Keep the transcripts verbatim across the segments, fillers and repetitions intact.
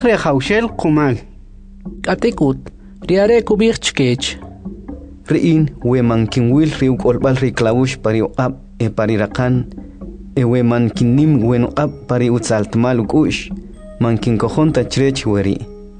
Rejaushel kumal. Katekut, riare kubir chkech. Riin we mankin wil riuk olbal riklaush pari ab e pari rakan e we mankin nim wen ab pari utsaltmal ukush mankin kojon tachrech weri.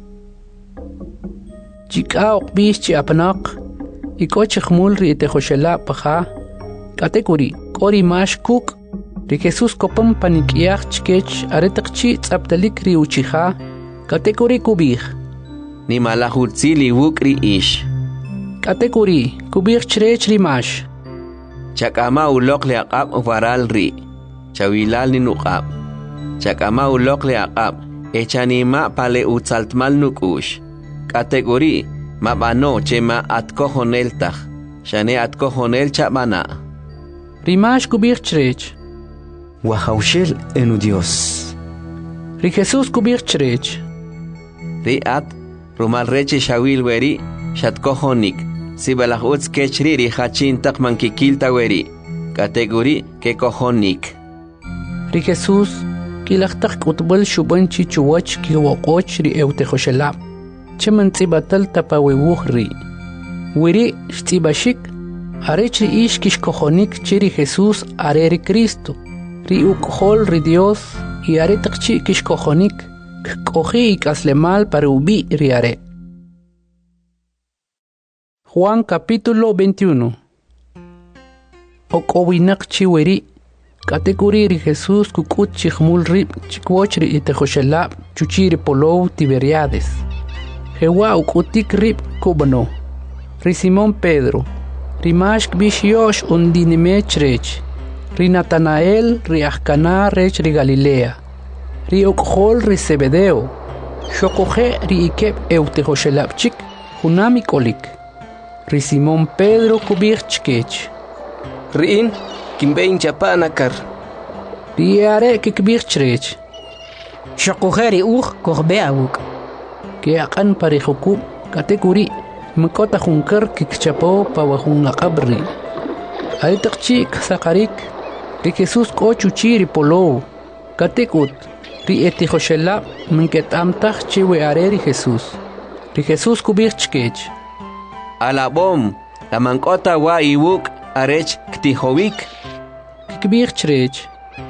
Chika okbish chi apnak ikoch khmul ri te khoshela paha katekuri kori mash kuk ri Jesus kopam panikiach chkech aretakchi tsaptalik ri uchiha katekuri kubih ni malahurtzili wukri ish katekuri kubih chrech rimash chakama ulok le aqab varal ri chawilal ni nuqab chakama ulok le aqab echanima pale utsaltmal nukush katekuri mabano chema atkojonel taj shane atkojonel chabana rimash kubih chrech Wahaushel enu Dios ri Jesus kubih chrech ri at rumal reche shawil weri shatkojonik sibalaj utz kechri ri hachin takman kikilta weri kategori ke kojonik ri Jesus kilachtak utbal shuban chi chuwach ki woqoch ri eute khoshela cheman tsibatal tapawewuh ri weri shtibashik arech ri ish kish kojonik chiri Jesus are ri Cristo ri ukhol ri Dios y are takchi kish kojonik koji ikaslemal para ubi riare. Juan capítulo veintiuno. Okowinak chiweri katekuri ri Jesus kukut chikhmul rib chikwochri itejoshela chuchiri polow Tiberiades. Jewa ukutik rib kubano. Ri Simón Pedro. Ri mashk bishyosh undinime chrech. Ri Natanael ri Ahcana rech ri Galilea. Ri okhol ri Zebedeo. Shokoje ri ikep eutejoshelapchik hunami kolik. Ri Simón Pedro kubich chkech. Riin kimbein chapanakar. Ri are kikbich chrech. Shokoje ri uj kohbeawuk. Ke akan parihukub katekuri mkota hunkar kikchapo pawahun akabri. Aitakchik sakarik ri Jesus ko chuchiri polo. Katekut ri etijoshela minket amtach chiwe areri Jesus. Ri Jesus kubich chkech. Alabom la mankota wa iwuk arech ktihowik kikbich chrech.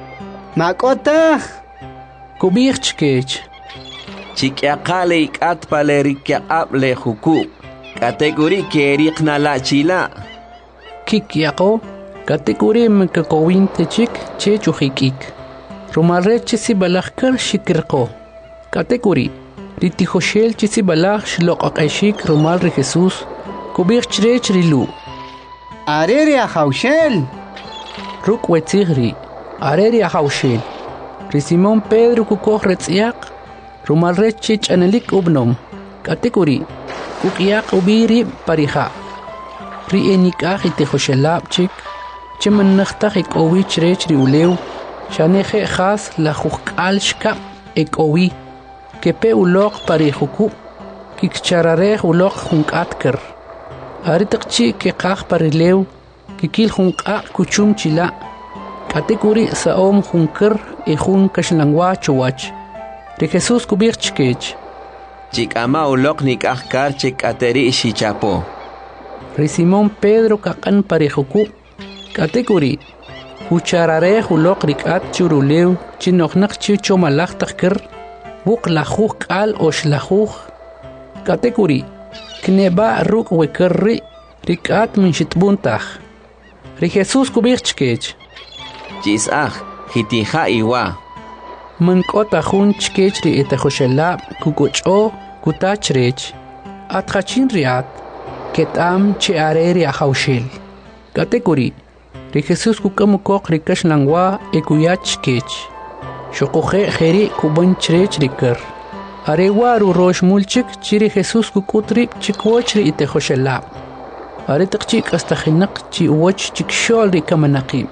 Makota kubich chkech. chikyaqale ikat pale rikyaqab le huku kategori keriqna la chila Kikyaqo katekuri mkakowin techik che chujikik. Rumarre chisi balaj kar shikirqo. Katekuri ritijoshel chisi balaj shloqaqashik rumal ri Jesus kubich chrech rilu. areri ajaushel. Ruk wetzigri areri ajaushel. Ri Simón Pedro kukoj retziaq rumal rechich anelik ubnom. Katekuri kukyaq ubiri pariha. Ri enikaj itejoshelapchik cheman nakhtaj ikowi chrech ri ulew shaneje khas la jukal shkap ikowi kepe ulok parihuku kikcharare ulok junkatker aritakchi ke qaj parilew kikil junqa kuchum chila katekuri saom junker e jun kashlangwa chuwach ri Jesus kubich chkech chikama ulok nikaj kar chikateri shichapo ri Simón Pedro kakan parihuku katekuri kucharare ulok rikat churulew chinoknak chicho malaj takker buk lajuj kal osh lajuj katekuri kneba ruk wekerri rikat min shitbuntaj ri Jesus kubich chkech chisaj hitija iwa man kota jun chkech ri etajoshela kukocho kutachrech atjachin riat ketam che areri ajaushel katekuri ri Jesus kukam kok rikash langwa ekuyach chkech shokoje jeri kuban chrech rikar arewa ru rosh mulchik chiri Jesus kukutri chikwochri itejoshela are takchik hasta khinak chi woch chikshol rikamanaqim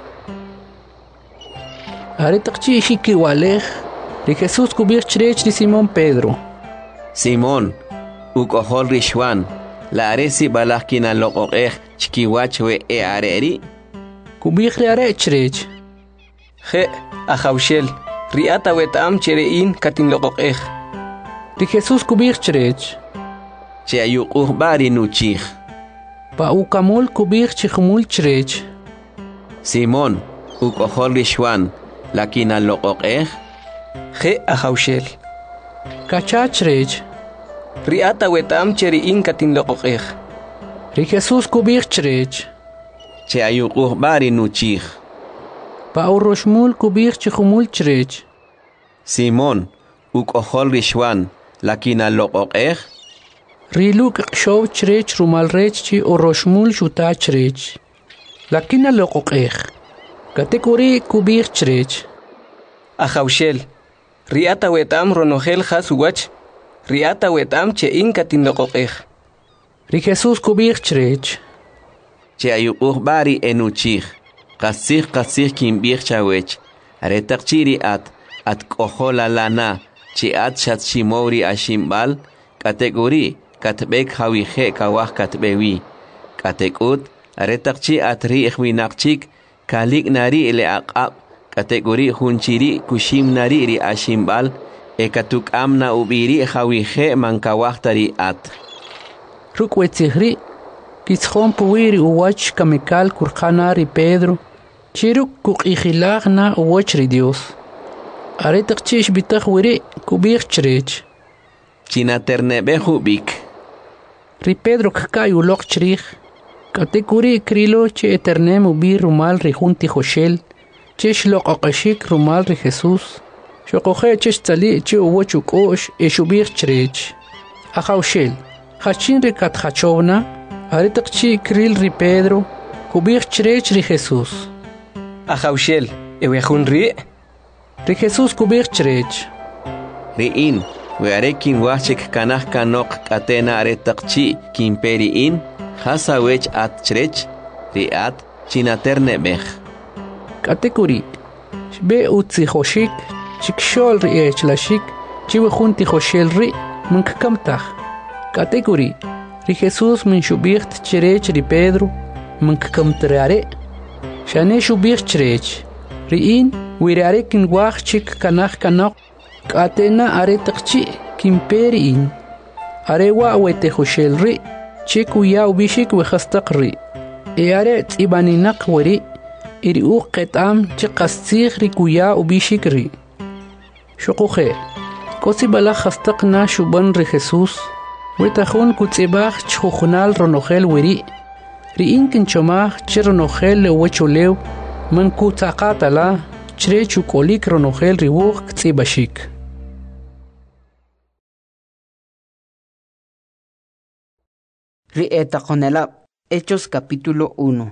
are takchi shiki walej ri Jesus kubich chrech ri Simón Pedro Simón ukojol rishwan la aresi balakina loqoqej chkiwach we e areri kubich ri are chrech Je ajaushel riata wetam cherein katin loqoqej Ri Jesús kubir chrech. Che ayuquh bari nuchich. Pa ukamul kubir chikhmul chrech. Simón, ukohol rishwan, lakina loqoqeh. Je ahaushel. Kacha chrech. Riata wetam cheri inkatin loqoqeh. Ri Jesús kubir chrech. Che ayuquh bari nuchich. Pa uroshmul kubir chikhmul chrech. Simón, ukohol rishwan, lakina loqoqeh. Riluk qshow chrech rumalrech chi uroshmul shuta chrech. Lakina loqoqeh. Katekuri kubir chrech. Ahaushel. Riata wetam ronohel hasuwach. Riata wetam che inkatin loqoqeh. Ri Jesús kubir chrech. Che ayuquh bari enuchich. Qasih qasih kimbir chawech. Aretak chiri at. At kohola lana. Chi at shat shimori ashimbal. Kategori. Katbek hawihe kawah katbewi. Katekut. Aretak chi at ri ikhwinakchik. Kalik nari ile aqab. Kategori hunchiri kushim nari ri ashimbal. Ekatuk amna ubiri hawihe mankawahtari at. Rukwetihri. Kitschon puwiri uwach kamikal kurkhana ri Pedro. Chiruk kuk ikhilagna uwach ri Dios. Aretak chish bitach wiri kubir chrech. China ternebehu bik. Ri Pedro kkai ulok chrich. Katekuri krilo che eternem ubir rumal ri junti Joshel. Chish loqaqashik rumal ri Jesús. Shokohe chish tali chi uwach ukosh eshubir chrech. Ahaushel. Hachin ri katchachovna. Aretak chi kril ri Pedro. Kubir chrech ri Jesús. Ahaushel. Ewehun ri. Ri Jesús kubir chrech. Riin. Wearekin wachik kanah kanok katena aretakchi kimperiin. Hasawech at chrech. Riat chinaternebech. Katekuri. Shbe utzi hoshik. Chikshol ri echlashik. Chiwe junti Joshel ri. Munkakamtach. Katekuri. Ri Jesús min shubirt chrech ri Pedro. Munkakamtrare. Shane shubir chrech. Riin. Wirarekin wachik kanah kanok. Katena aretakchi kimperiin. Arewa wete Joshel ri. Chikuya ubishik wehastak ri. E are tibaninak wari. Iri uqetam chikastig ri kuya ubishik ri. Shokuhe. Kosi bala hastak na shuban ri Jesús. Wetahun kutsibach chukhnal ronohel wiri. Ri inkin chomach chironohel le wecholew. Man kutsaqatala. Chre chukolik ronohel riwuq ktsibashik. Rieta Conelab, Hechos capítulo uno.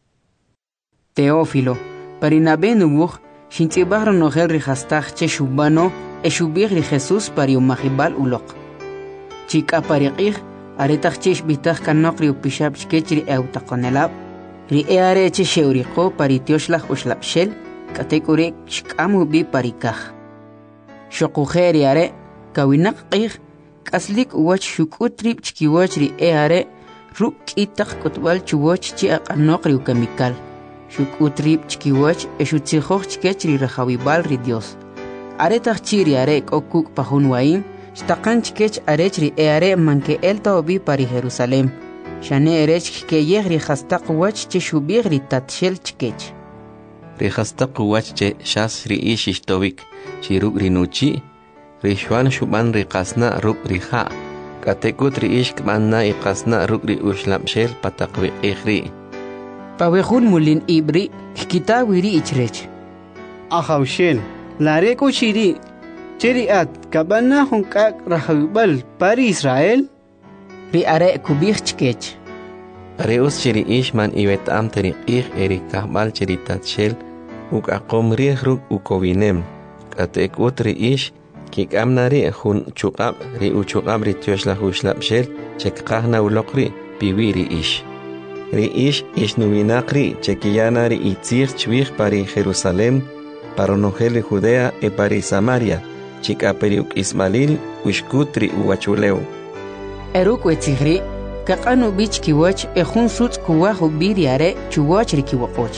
Teófilo, Parinabé nubuj, Shintibar ronohel rihastach che shubano, eshubir ri Jesús pari umahibal ulok. Chika pariqih, aretach chesh bitach kanok ri upishab shkechri euta Conelab, ri eare che sheuriko pari tioshlah ushlapshel, katekure shkamu bi parikah. Shokuheri are, kawinak qih, kaslik uwach shukutrib chkiwach ri eare, ruk itak kutwal chuwach chi aqanok ri ukemikal. Shukutrib chkiwach eshutsihoch chkech ri rahawibal ri Dios. Aretach chiri are okuk pahun waim, shtakan chkech arech ri eare manke elta obi pari Jerusalem. Shane erech ke yeh ri hastak wach chi shubir ri tatshel chkech. Rihastak wachche shas ri ishishtovik, chiruk rinuchi, rishwan shuban riqasna ruk riha, katekut ri ishk manna iqasna ruk ri ushlapshel patakwi ikhri. Pawehun mulin ibri, kita wiri ichrech. Ahaushel. Lareko shiri. Chiri at kabana hunkak rahawibal pari Israel. Ri are kubich chkech. Reus chiri ishman iwet am teri ich eri kahbal chiri tatshel uk akom rih ruk ukowinem. Katekut ri ish kik amnari hun chukab ri uchukab ri tioshlah ushlapshel chekqahna ulokri piwiri ish. Ri ish ish nuvinakri chekiyana ri itzir chwich pari Jerusalem paronogel Judea e pari Samaria chikaperi uk Ismail ushkutri uwachuleu. Eruk wetzigri Kakanu bich kiwach e hun suts kuwahu biri are chuwach rikiwakoch.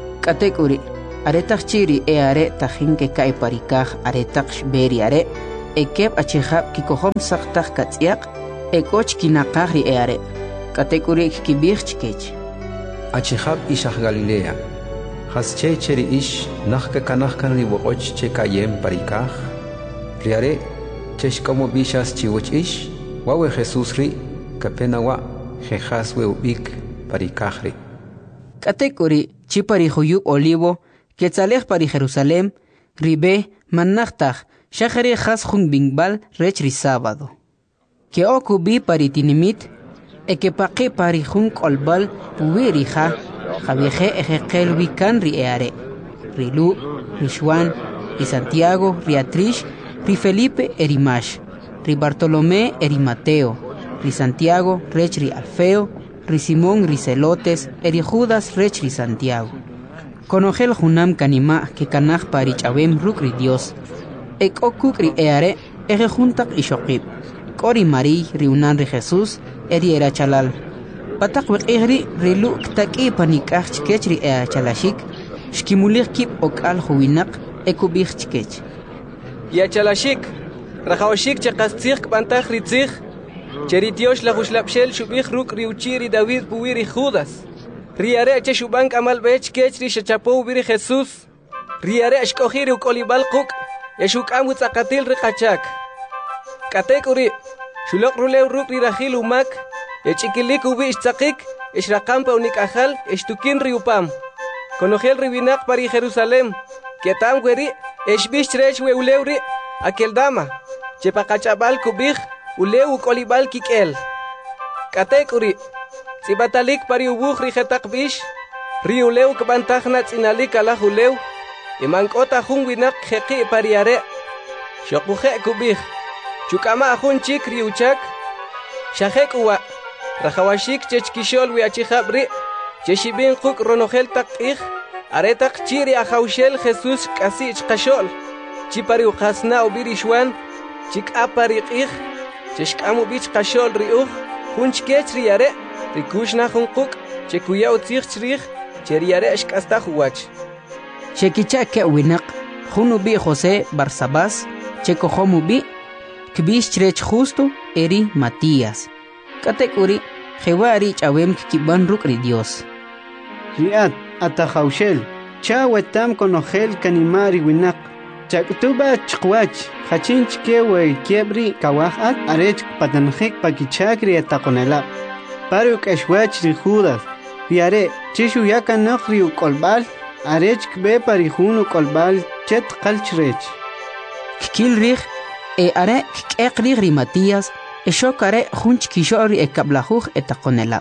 Katekuri, aretach chiri e are tajin ke kai parikaj aretach beri are, ekeb achihab kikohom saktak katsiak ekoch kinakari eare katekuri kibich chkech achihab ishah Galilea hasche cheri ish nahka kanahkan riwoch che kayem parikah riare chesh como bishas chiwoch ish wawe Jesus ri kapenawa jejas we ubik parikahri katekuri chipari huyub olivo ketzalej pari Jerusalem ribe mannachtach shachari khas khung bingbal rechri sábado que okubi pari tinimit ekepaqi pari khung kolbal puwirija javije ejekel wikan ri eare rilu rishwan ri Santiago ri Atrish ri Felipe erimash ri Bartolomé eri Mateo ri Santiago rechri Alfeo ri Simón ri Celotes eri Judas rechri Santiago Conogel junam kanima que kanaj pari chabem rukri Dios ek okukri eare ege juntak ishokib kori mari riunan ri Jesus eri era chalal patak wekri rilu ktaki panikach chkechri ea chalashik shkimulir kip okal huinak ekubich chkech ya chalashik rahawashik chaqastikh pantach ritzig cheritios la huslapshel shubich ruk riuchiri David puwiri Judas Riare che shubank amal bech kechri shachapo biri Jesus Riare ashkohiri ukolibal kuk yashuk amut akatil rikachak Katekuri shulok rulew ruk rirahil umak yachikilik ubi ishtakik ishrakampa unik ahal ishtukin riupam Konogel ribinak pari Jerusalem Ketam gweri ishbish trech we ulewri akeldama Chepakachabal kubich ulew ukolibal kikel Katekuri Sibatalik pari ubuh rihetak bish, riuleu kebantakna tsinalik ala huleu, imangkota hung winak heki pariare, syokbuhe kubih, cukama ahun cik riucak, syahek uwa, rahawashik cechkishol wiachikhabri, cheshibin kuk ronohel tak ih, aretak ciri ahaushel Jesus kasih kashol, cipari ukhasna ubirishwan, cik apari ih, cheshkamu bich kashol riuh, hunch kech riare, Rikushna hunkuk, chekuya utzich chrich, cheriare ashkasta huwach. Chekicha ke winak, hunubi José Barsabás, checo homubi, kbish chrech justo, eri Matías. Katekuri, jewari chawem kiban rukri Dios. Riat, atahaushel, chawetam konogel kanimari winak. Chaktuba chkwach, hachinch kewe kiebri kawahat, arech patanjik pakichakri atakonela. Paruk eshwach ri Judas, riare, chishu yaka nakri u kolbal, arech kbe parihun u kolbal, chet kalchrech. Kikil rich, e are kek ri ri Matías, e shokare hunch kishori e kablajuj etakonelab.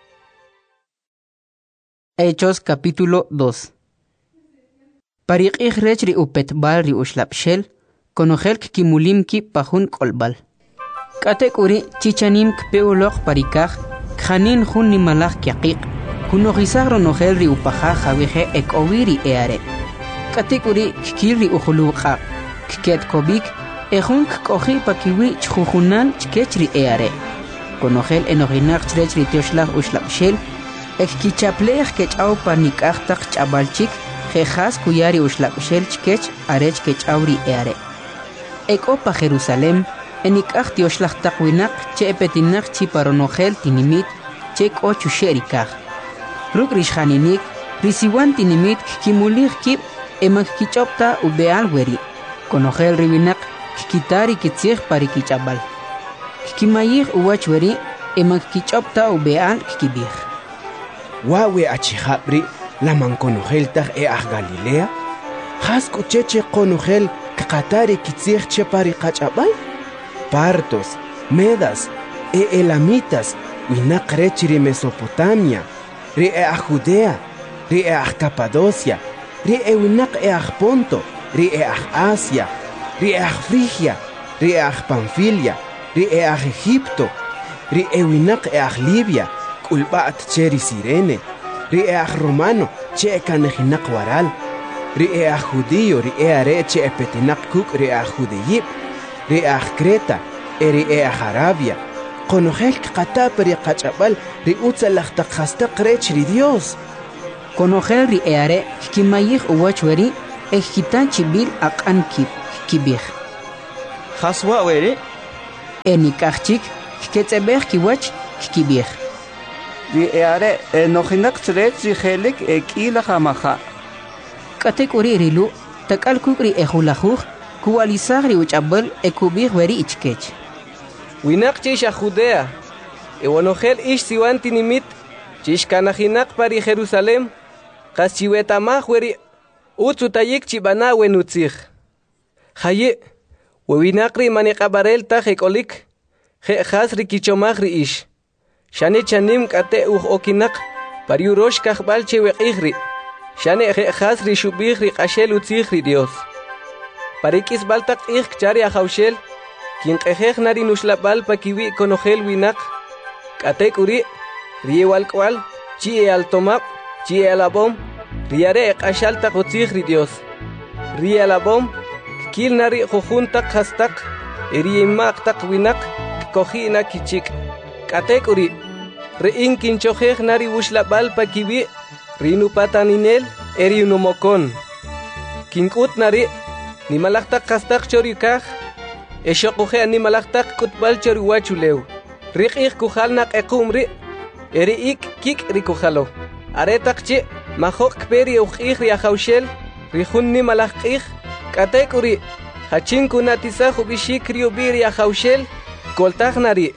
Hechos capítulo dos. Parik rech ri upetbal ri ushlapshel, konogel kimulimki pahun kolbal. Katekuri chichanim kpeulok parikaj, Khanin hun ni malak yaqiq kuno gisagro no gelri upaja jaweje ek owiri eare katekuri kiri ukhuluqa kiket kobik e hun kohi pakiwi chhuhunan chkechri eare kuno gel enoginak chrechri tioshlag ushlapshel ek kichaplej kechaw panik achtaq chabalchik jejas kuyari ushlapshel chkech arech kechauri eare ek opa Jerusalem enik acht yoshlag taqwinak che epetinak chi paronogel tinimit chek ochu sherikah ruk rishaninik risiwan tinimit kimulig kip emak kichopta ubeal weri konogel ribinak kikitari kitzig pari kichabal kimayig uwach weri emak kichopta ubeal kikibig wawe achihabri laman konogel tag e ah Galilea has kucheche konogel kakatari kitzig che pari kachabal Partos, Medas, e Elamitas, winak rechiri Mesopotamia, ri e a Judea, ri e a Capadocia, ri e winak e a Ponto, ri e a Asia, ri e a Frigia, ri e a Pamfilia, ri e a Egipto, ri e winak e a Libia, kulbat cheri Sirene, ri e a Romano, che kanehinak waral, ri e a Judío, ri e a reche e petinak kuk ri e a Judeyip, رياح كريتا رياح عربيا قنوخيل قطاب رياح جبل ريوتس لختق خستق ريتش ريديوس قنوخيل رياح كيما يخ واتوري اخيتان تشبيل اقان كيب كيبيخ Haswa were? Eni kachik, kiketzeber kiwach, kikibir. Ri eare enojinak tret ri helik ekila hamaha. Katek uri rilu, takal kukri ehulahuj, kualizagri uchabel ekubir weri ichkech. Winak chisha Judea, ewanogel ish siwanti nimit, chish kanajinak pari Jerusalem, kaschiwetamaj weri utsutayik chibana wenutzig. Haye, wewinakri manikabarel tajekolik, je hasri kichomagri ish. Shane chanim kate uj okinak, pariurosh kajbal chewekigri. Shane je hasri shubigri kashel utzigri Dios. Parikis baltak ik chari ajaushel, quien qejej nari nuslabal pa kiwi konogel winak. Katek uri, riewal kwal, chie al tomap, chie alabom, riare kashal tak utzigri Dios. Rie alabom, kil nari jujuntak hastak, eriemak tak winak, kojina kichik. Katek uri, rein kinchojej nari uslabal pa kiwi, rinu pataninel, eri unumokon. Kinkut nari, ni malaktak hastak chorikaj, eshokuje ni malaktak kutbal choriwachulew. Rik ik kujalnak ekumri, eri ik kik rikujalo. Aretak chi, mahok peri ujik riajaushel, rijun ni malakik, katek uri, hachin kunatisa hubishik riubir riajaushel, koltak nari.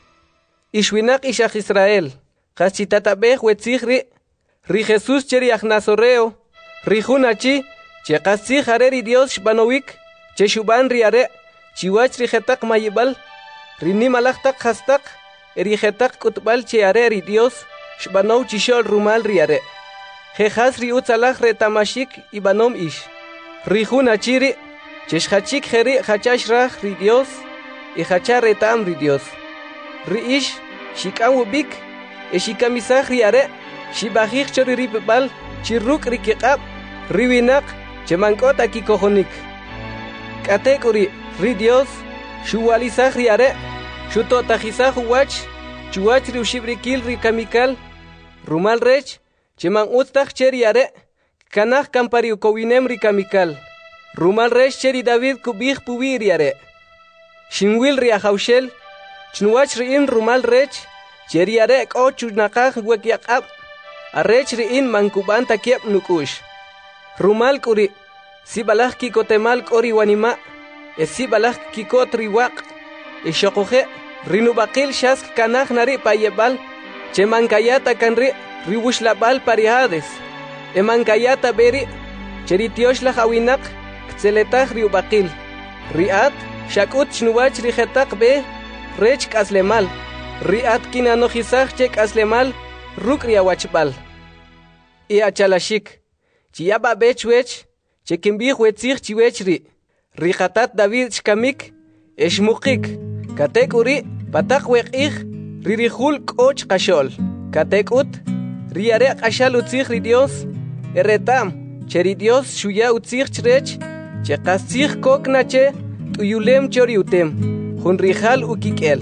Ishwinak ishak Israel, haschitatabej wetzigri, ri Jesus cheri agnazoreo, rijun achi, che qassi hareri Dios shbanowik, che shuban riare, chiwach rijetak mayibal, rini malaktak hastak, erijetak kutbal che areri Dios, shbanow chishol rumal riare. Jejas ri utzalaj retamashik ibanom ish. Rijun achiri, che shachik jeri hachash raj ri Dios, y hachar retam ri Dios. Ri ish, shikam ubik, e shikamisaj riare, shibajik choriripbal, chirruk rikikab, riwinak, Chemankot aquí cojonik. Katek uri, ri Dios, shuwalizaj riare, shutotajizaj uwach, chuwach riushibrikil rikamikal, rumal rech, cheman ustaj cheriare, kanaj kampariu kowinem rikamikal, rumal rech cheri David kubij pubiriare. Shinwil riajaushel, chnuwach riin rumal rech, cheriare ko chunakaj wekiakab, arrech riin mankuban takiep nukush. Rumal kuri, si balaj kikotemal kori wanima, e si balaj kikot riwak, e shokoje, rinubakil shask kanaj nari payebal, che mankayata kanri, riwushlabal parihades, e mankayata beri, cheritiosh la hawinak, kteletaj riubakil, riat, shakut shnuwach rijetak be, rech kaslemal, riat kinanojizaj che kaslemal, ruk riawachbal. E achalashik. Chiaba bechwech, chekimbij wetzig chiwechri, rijatat David shkamik, eshmukik, katek uri, patak wekig, ririhul koch kashol, katek ut, riare kashal utzig ri Dios, eretam, cheri Dios shuya utzig chrech, chekastig koknache, tuyulem choriutem, hun rijal ukikel.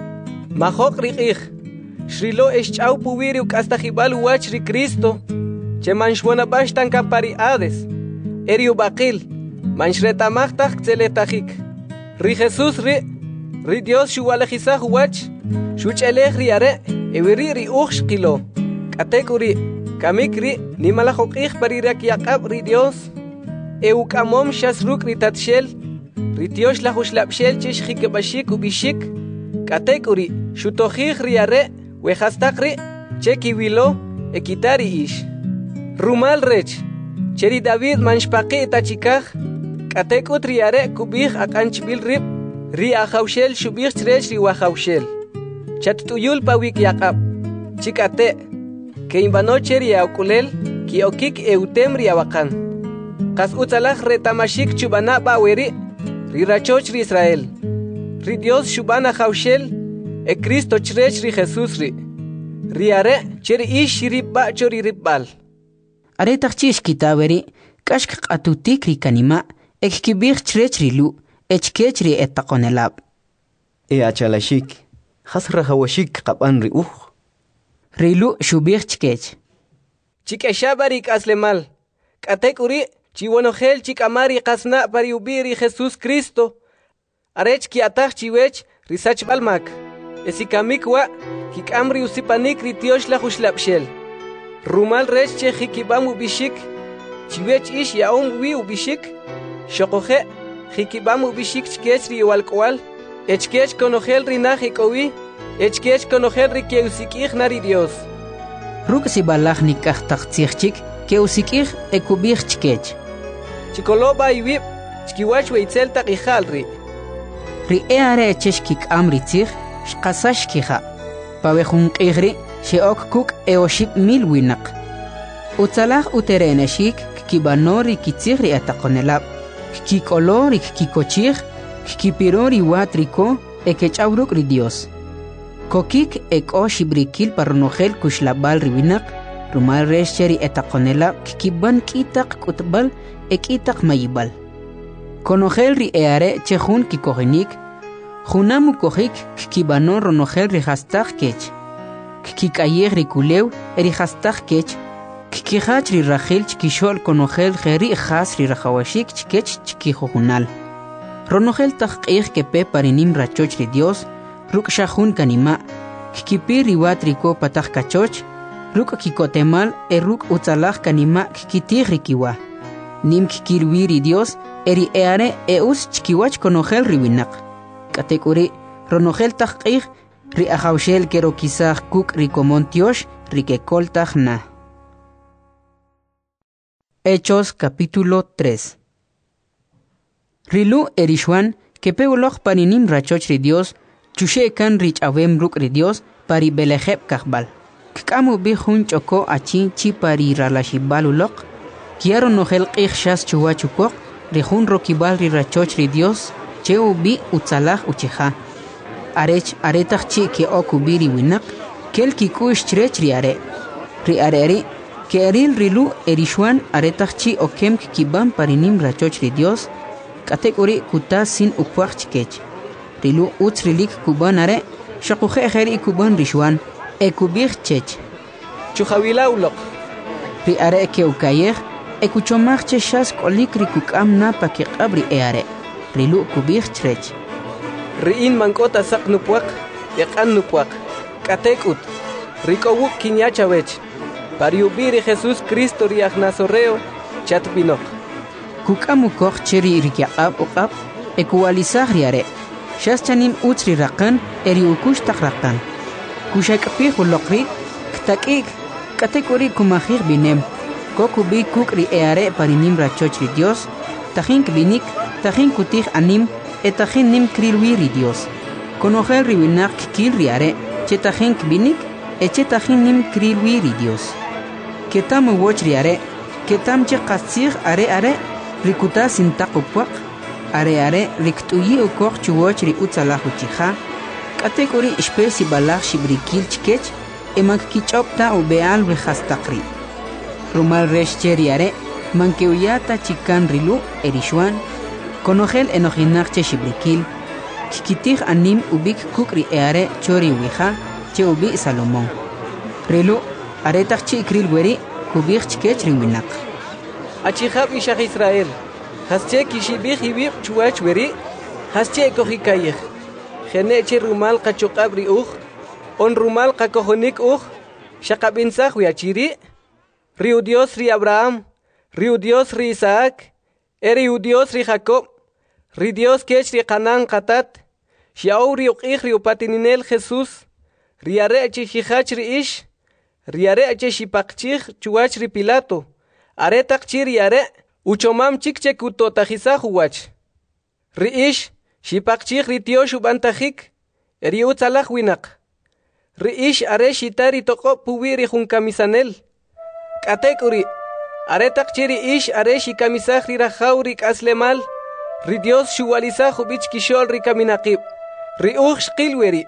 Mahok rigig, shrilo eschau puwiri ukastajibal uach ri Cristo, che manshwana bashtan kapariades, eriu bakil, manshretamachtak tzeletachik. Ri Jesus ri, ri Dios shuwalejizaj uwach, shuchelej riare, ewiri ri uxkilo, katekuri, kamikri, ni malajokij parirak yakab ri Dios, eukamom shasruk ri tatshel, ri Dios lajuslapshel chish jikebashik ubishik, katekuri, shutojij riare, wejastakri, chekiwilo, ekitari ish. Rumal rech, cheri David manshpaqi tachikaj, katekut riare kubij akanchbil rib, ri ajaushel shubij chrech ri wajaushel. Chattuyul pawik yakab, chikate, que imbano cheri aukulel, ki okik eutem ri awakan. Kas utzalaj retamashik chubana baweri, ri rachoch ri Israel. Ri Dios shubana jaushel, e Cristo chrech ri Jesus ri. Riare cheri ish ribba chori ribbal. Aretak chish kitaberi, kashk atutik ri kanima, ekibir chrech rilu, echkech ri etakonelab. E achalashik, hasra hawashik kapan ri uj. Rilu shubir chkech. Chikeshabarik aslemal, katekuri, chiwonogel chikamari kasna pariubiri Jesus Cristo, arech ki ataj chiwech risach balmak esikamik wa hikamri usipanik ritiosh la hushlapshel rumal rech che hikibam ubishik chiwech ish yaum wi ubishik shokoje hikibam ubishik chkech ri walkwal echkech konogel rinaj ikowi echkech konogel ri keusikij nari Dios ruk si balaj nikaj taqtsichik keusikij ekubij chkech chikoloba iwib chkiwach weitzel taqijalri ri eare cheshkik amritzig shqasash kija pawejun qigri sheok kuk eoship mil winaq utzalaj uterenashik kibanori kitzigri ataqonelab kikolori kikochig kipirori watriko ekechawruk ri Dios kokik eko shibrikil parnogel kushlabal riwinaq rumal resheri etaqonelab kiban kitaq kutbal ekitaq mayibal konogel ri eare chejun kikogenik junamu kojik kibanon ronogel ri hastaq kech kikayeg ri kulew eri hastaq kech kikihach ri rajil chkishol konogel geri khas ri rajawashik chkech chkijojunal ronogel taqqij kepe parinim rachoch ri Dios ruk shahun kanima kikipir ri watriko pataq kachoch ruk kikotemal e ruk utzalaj kanima kikitij ri kiwa nim kikirwiri Dios eri eare eus chkiwach konogel riwinaq katekuri ronogel taqqij ri ajawshel kero kisaj kuk ri komontiosh ri kekoltaj na. Hechos capítulo tres. Rilu erishwan kepe uloj parinim rachoch ri Dios chushe kan rich avem ruk ri Dios pari belejeb kahbal kkamu bi hun choko achi chi pari ralashibal ulok Kiaro nogel qij shas chuwachukok rihun rokibal ri rachoch ri Dios cheu bi utzalaj ucheja arech aretach chi ke okubiri winaq kel kikush chrech ri are ri areri ke eril rilu erishwan aretach chi okem kibam parinim rachoch ri Dios katekuri kuta sin ukwach chkech rilu utzrilik kuban are shaquje kheri kuban rishwan ekubir chech chuhawila ulok ri are ke ukayej ekuchomach che shas kolik rikukam na pakiqabri eare rilu kubir chrech riin mankota sak nupuak yaqan nupuak katekut rikowuk kinyachawech pariubiri Jesus Cristo ri agnasoreo chatbinok kukamu koch cheri rikyaqab uqab ekuwalisaj riare shas chanim utzri raqan eri ukush taqraqan kushakpi khulokri ktakik katekuri kumajir binem kokubi kukri eare parinim rachoch ri Dios tajin binik tajin kutij anim etajin nim krilwiri Dios konogel riwinak kil riare chetajin binik echetajin nim krilwiri Dios ketam woch riare ketam che qasir are are rikuta sintaqupaq are are riktuyi ukoch chuwoch ri utzalahu chija kategori espesi balaj shibrikil chkech emak kichopta u beal ri hastaqri rumal reshcheriare mankeuyata chikan rilu erishwan konogel enojinak che shibrikil kikitij anim ubik kukri eare chori wija che ubi Salomón rilu aretach chi kril weri kubij chkech riwinak achihab ishaj Israel hasche kishibij ibib chuwach weri hasche kohikayej geneche rumal qachuqabri uj on rumal qakojonik uj shaqabinsaj wiachiri Riu Dios ri Abraham, riu Dios ri Isaac, eriu Dios ri Jacob, ri Dios kech ri Canaan qatat, xiao ri uqij ri upatininel Jesús, ri are chi hijach ri ish, ri are chi shipaqchij chuwach ri Pilato, are taqchi ri are, uchomam chikche kutotajisaj uwach. Ri ish, shipaqchij ri tiosh ubantajik, eri utzalaj winaq. Ri ish are shitari toqo puwi ri junkamisanel. Katekuri aretak chiri ish are shikamisaj ri rajaw ri k'aslemal ri Dios shuwalisaj ubich kishol ri kaminaqib ri uj shqilweri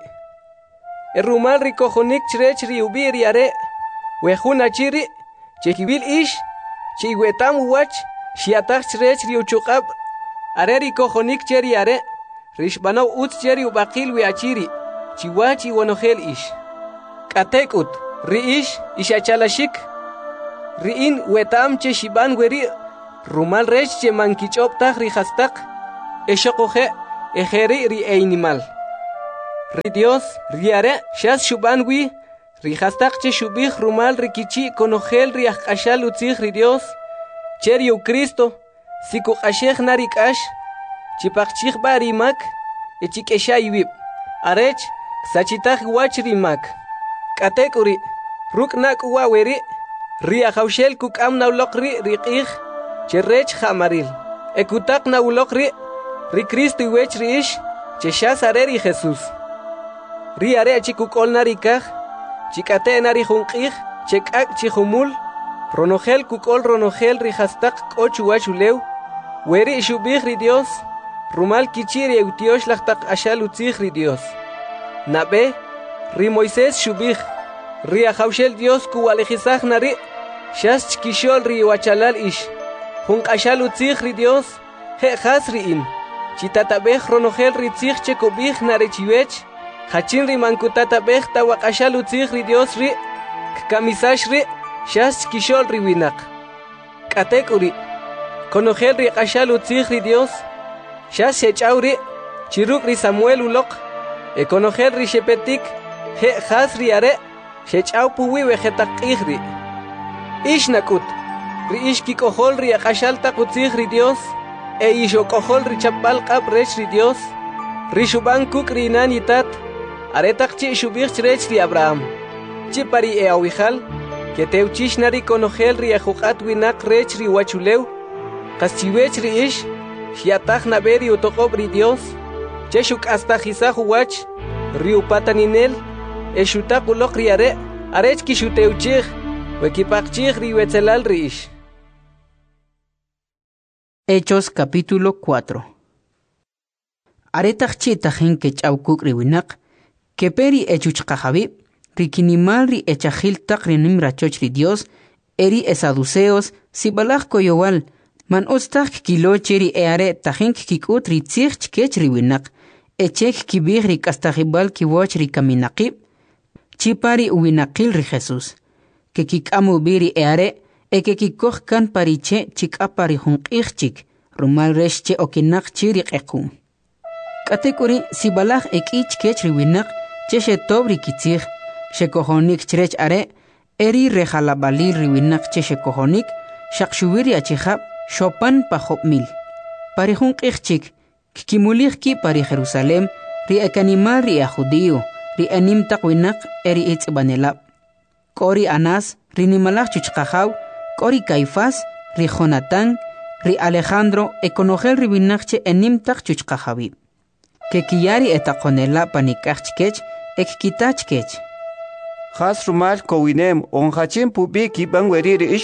erumal ri kojonik chrech ri ubi ri are wejun achiri chekibil ish chiwetam uwach shiataj chrech ri uchuqab are ri kojonik cheri are rishbanaw utz cheri ubaqil wi achiri chiwachi wonogel ish katekut ri ish ishachalashik Riin wetam che shiban weri rumal rech che mankichop tag ri hastaq eshoqoje ejeri ri animal. Ri Dios riare shas shubanwi ri hastakche shubih rumal rikichi konogel ri akashal utzig ri Dios. Cherio Cristo siku ashech narikash chipakchich barimak echikeshayvib. Arech sachitag wach rimak. Katekuri ruknak waweri ri ahaushel kukam naulokri riqih cherech hamaril. Ekutak naulokri ri Cristo iwech riish cheshas areri Jesús. Ri are chikukol narikaj chikate nari junqih chekak chihumul ronogel kukol ronogel ri hastak kochu wachulew weri shubih ri Dios rumal kichiri eutiosh lachtak ashal utzig ri Dios. Nabe ri Moisés shubih ri ahaushel Dios kuwalejizaj nari shas chkishol ri wachalal ish junq ashal utzig ri Dios he has ri in chitatabej ronogel ri tzig chekubih nare chiwech hachin ri mankutatabej tawak ashal utzig ri Dios ri kamisash ri shas chkishol ri winak. Katek uri konogel ri ashal utzig ri Dios shas shech'aw ri chiruk ri Samuel ulok e konogel ri shepetik he has ri are shech'aw puwi wejetaq'ij ri ish nakut ri ish kikojol ri ashal taqutzig ri Dios e ish okojol ri chapal q'ab rech ri Dios ri shuban kuk ri inan yitat aretaq chi shubij chrech ri Abraham chi pari e awijal que teuchish nari konogel ri ajuqat winak rech ri wachulew qaschiwech ri ish shiataj naberi utoqob ri Dios che shuk astajizaj uwach ri upataninel e shutaq uloq ri are arech ki shuteuchij wekipaqchij ri wetzelal ri ish. Hechos capítulo cuatro. Aretaq chitajin que ch'awkuk ri winak que peri echuchqajabi rikinimal ri echajil taq rinim rachoch ri Dios eri esaduceos sibalaj koyowal man ostaj kiloche ri eare tajin kikut ri tzig chkech ri winak echek kibij ri kastajibal kiwoch ri kaminaqib chipari uwinaqil ri Jesús que kikamu biri eare e que kikoj kan pariche chikapari junqij chik rumal resh che okinak chiri qequm katekuri sibalaj ekich kech ri winak che shetobri kitzig shekohonik chrech are eri rejalabali ri winak che shekohonik shaqshuwiri achihab shopan pajob mil pari junqij chik kikimulig ki pari Jerusalem ri ekanimal ri a judío ri anim taq winak eri itzbanelab Kori Anas ri nimalaj chuchqajaw Kori Caifás ri Jonatán ri Alejandro e konogel ri winakche enim taq chuchqajawi que kiyari etaqonela panikaj chkech ek kitach kech Has rumal kowinem onhachin pubi kiban weri ish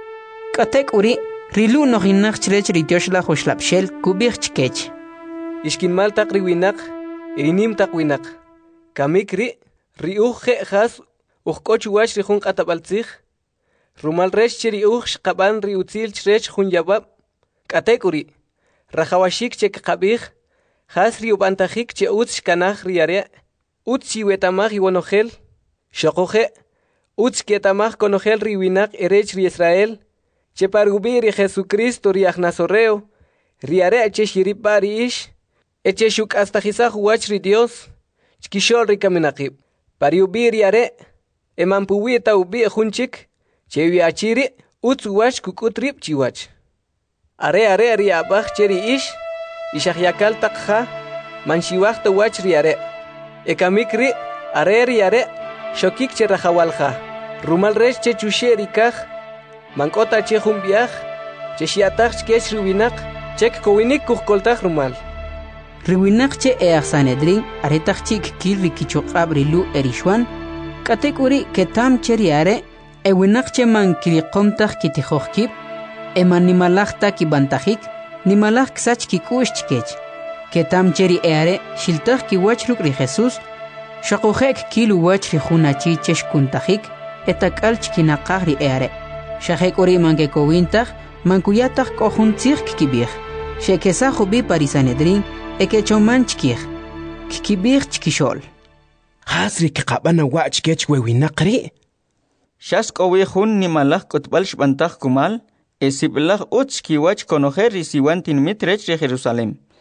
katek uri rilu nohinaj chrech ri tioshla hoshlapshel kubij chkech ishkin mal taq ri winak inim taq winak kamik ri ri uje has uqoch wach ri jun qatabaltzig rumal resh chiri uj qaban ri utzil chrech jun yabab katek uri rajawashik chek qabij has ri ubantajik che utz kanaj ri are utz wetamaj iwonogel shoqoje utz ketamaj konogel ri winak erech ri Israel che pargubi ri Jesucristo ri agnazorreo ri are che shiripa ri ish eche shuk astajizaj wach ri Dios chkishol ri kaminaqib pariubi ri are emampuwi ta ubi junchik chewi achiri utz wach kukutrib chiwach are are ri abaj cheri ish ishahyakal taqha manshiwaj ta wach ri are ekamikri are ri are shokik che rajawalja rumal resh che chusheri kaj mankota che jumbiaj che shiataj chkech riwinak chek kowinik kujkoltaj rumal riwinak che eaj Sanedrin aretaj chik kil rikichoqab rilu erishwan katekuri ketam cheri are e winak che man kiriqomtaj kitijojkib e man nimalajta kibantajik nimalaj ksach kikush chkech ketam cheri eare shiltaj kiwach ruk ri Jesús shaqojek kilu wach ri junachi chesh kuntajik etakal chkinaqaj ri eare shajek uri manke kowintaj mankuyataj kohuntzig kibij shekesa jubi parisanedrin ekechoman chkij kibij chkishol hasri kqabana wach kech wewinaqri Shas kowi jun nimalaj kutbal shbantaj kumal, esiblaj utz kiwach konojer risiwan tinmit rech de Jerusalem.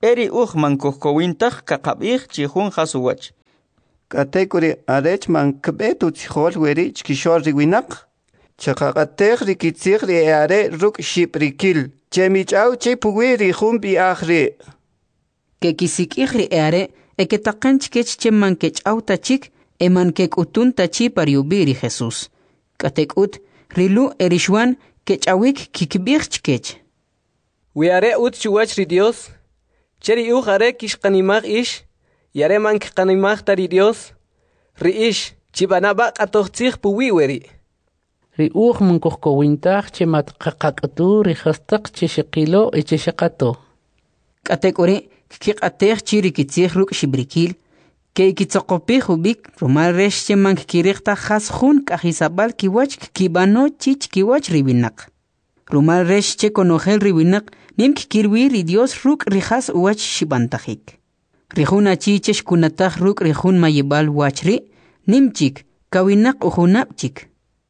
eri uj mankojkowintaj kakab'ij chijun jasuwach. Katekuri arech man kbetu tijol weri chkishol riwinaq. Chaqaqatej rikitzij ri are ruk shiprikil. Chemichau chi puwi rijun biajri. Que kisik'ij ri are e que taqan chkech che man kech'aw tachik e man kek'utun tachi pariubi ri Jesús. Katek'ut rilu erishwan kech'awik kikb'ij chkech. Wi are ut chuwach ri Dios. Cheri uj are kishqanimaj ish. Yare man kqanimaj tari Dios. Ri ish chibanaba q'atojtzij puwi weri. Ri uj mankojkowintaj che matqaqaq'tu ri jastaq che shiqilo e che shaqato. Katek'uri kiq'atej chi rikitzij ruk' xibrikil que kitzoqopij ubik rumal rex che man kiriqta jas jun k'ajisab'al kiwach kibano chich kiwach riwinaq. Rumal rex che konojel riwinaq nim kikirwi ri Dios ruk' rijas uwach xibantajik. Rijun achi che xkunataj ruk' rijun mayibal wachri nim chik kawinaq ujunab chik.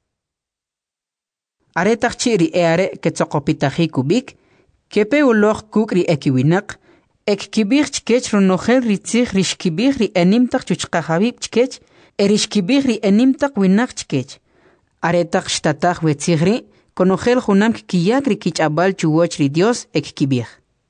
Aretaj chi ri e are ketzoqopitajik ubik kepe uloj kuk ri ekiwinaq ek kibij chkech ronojel ritzij rixkibij ri enimtaj chuchqajabib chkech erixkibij ri enimtaj winaq chkech. Aretaj xtataj wetzij ri konojel junam kiyak ri kich'abal chuwoch ri Dios ek kibij.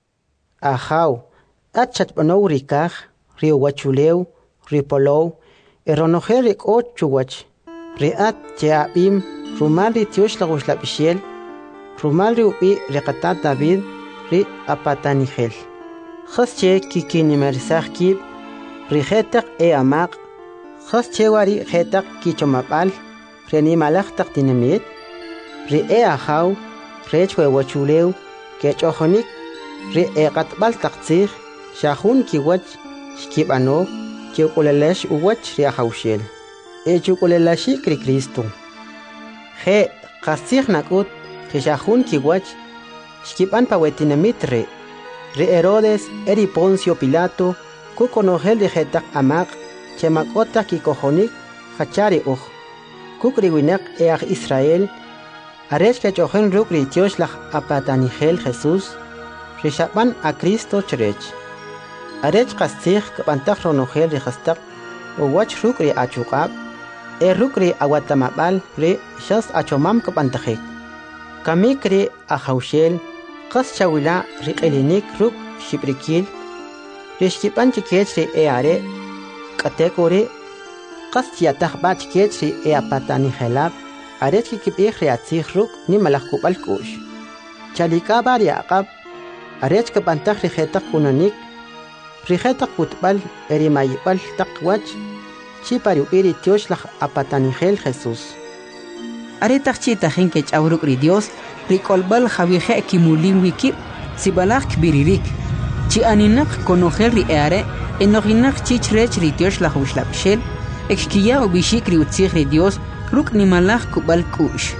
Ajaw, atchatbanow ri kaj, ri wachulew, ri polow, eronojel ri k'o chuwach, ri at cheabim, rumal ri tiosh laguxlabixel, rumal ri ubi ri qatat David, ri apatanijel. Khasche kikinimersaj kib, ri jetaq e amaq, khasche wari jetaq kichomabal, ri animalajtaq dinamit, ri e ajaw, rech wewachulew, kechojonik, ri e qatbal taqtzij, shahun kiwach, shkibano, kiukulelesh uwach ri ajawshel. E chukulelashik ri Cristo. Je qasij nakut, kishahun kiwach, shkiban pawetinamit ri. Ri Herodes eri Poncio Pilato kukonojel ri jetaq amaq chemakota kikojonik hachari uj kuk ri winak e aj Israel arech kechojen ruk ri tioxlaj apatanijel Jesús ri xaban a Cristo chrech arech qastzij k'bantaj ronojel ri jastaq uwach ruk ri achuqab e ruk ri awatamab'al ri xas achomam k'bantajik kamik ri ajawxel qas chawila ri q'elinik ruk' xibrikil ri xkib'an chikech ri e are k'atek'uri qas tyataj b'a chikech ri e apatanijelab arech kikib'ij ri atzij ruk' nimalaj kub'al k'u'x chalik'ab'a ri aq'ab arech kib'antaj ri jetaq kunanik ri jetaq kutb'al e ri mayib'al taq wach chi pariub'i ri tioxlaj apatanijel Jesús. Aretaj chi tajin kech'aw ruk' ri Dios ri k'olb'al jawije kimulim wikib sibalaj kbiririk chi aninaq konojel ri e are enojinaq chich rech ri tioxlaj uxlab'xel ek kiya ubixik ri utzij ri Dios ruk' nimalaj kub'al k'u'x.